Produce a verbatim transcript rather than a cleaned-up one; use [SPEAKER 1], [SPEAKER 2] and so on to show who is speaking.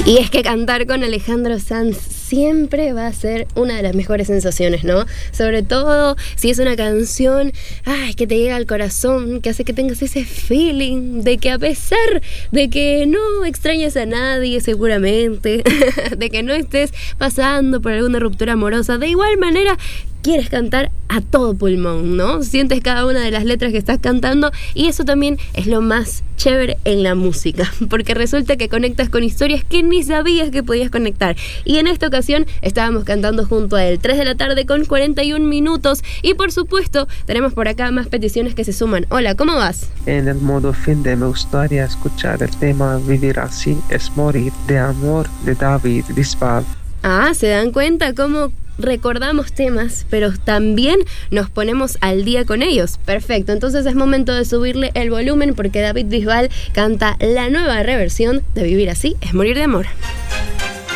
[SPEAKER 1] Y es que cantar con Alejandro Sanz siempre va a ser una de las mejores sensaciones, ¿no? Sobre todo si es una canción, ay, que te llega al corazón, que hace que tengas ese feeling de que a pesar de que no extrañes a nadie seguramente, de que no estés pasando por alguna ruptura amorosa, de igual manera quieres cantar a todo pulmón, ¿no? Sientes cada una de las letras que estás cantando y eso también es lo más chévere en la música, porque resulta que conectas con historias que ni sabías que podías conectar. Y en esta ocasión estábamos cantando junto a él, tres de la tarde con cuarenta y un minutos, y por supuesto tenemos por acá más peticiones que se suman. Hola, ¿cómo vas?
[SPEAKER 2] En el modo fin de me gustaría escuchar el tema Vivir así es morir, de amor, de David Bisbal.
[SPEAKER 1] Ah, ¿se dan cuenta cómo recordamos temas, pero también nos ponemos al día con ellos? Perfecto, entonces es momento de subirle el volumen porque David Bisbal canta la nueva reversión de Vivir así es morir de amor.